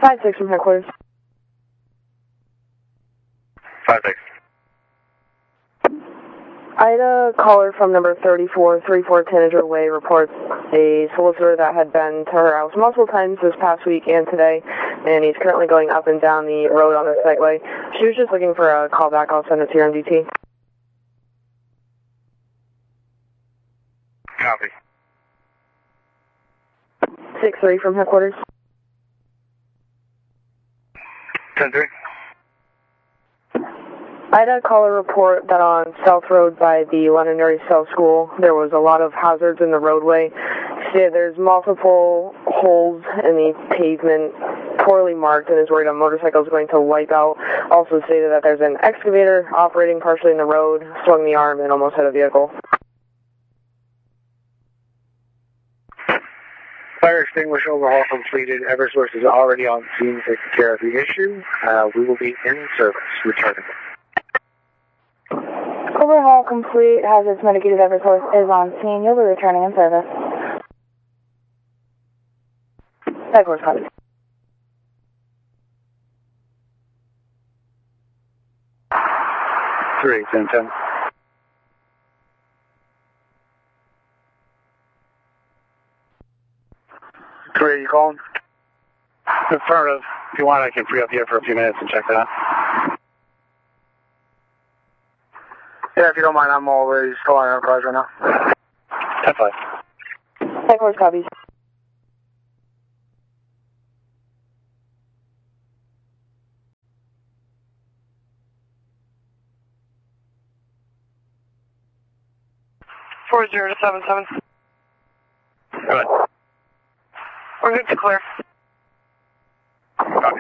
5-6 from headquarters. 5-6. Ida, caller from number 3434 Tanager Way, reports a solicitor that had been to her house multiple times this past week and today, and he's currently going up and down the road on the Segway. She was just looking for a call back. I'll send it to your MDT. Copy. 6-3 from headquarters. 10-3. Ida, caller, report that on South Road by the Londonderry South School, there was a lot of hazards in the roadway. There's multiple holes in the pavement, poorly marked, and is worried a motorcycle is going to wipe out. Also stated that there's an excavator operating partially in the road, swung the arm, and almost hit a vehicle. Fire extinguisher overhaul completed. Eversource is already on scene taking care of the issue. We will be in service. Returning. Overhaul complete. Hazards mitigated. Eversource is on scene. You'll be returning in service. Headquarters copy. Three, 10-10. Three, you calling? Affirmative. If you want, I can free up here for a few minutes and check that. Yeah, if you don't mind, I'm always calling our cars right now. 10-5. Headquarters copies. Four 0-7-7. Go ahead. We're good to clear. Copy.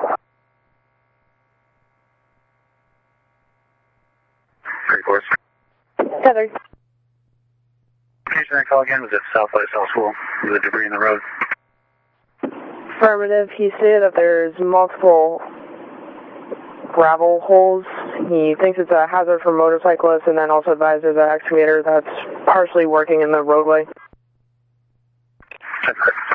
Three course. Tethered. Can you call again? Was it South by South School? Was the debris in the road? Affirmative. He stated that there's multiple gravel holes. He thinks it's a hazard for motorcyclists, and then also advised there's an excavator that's partially working in the roadway.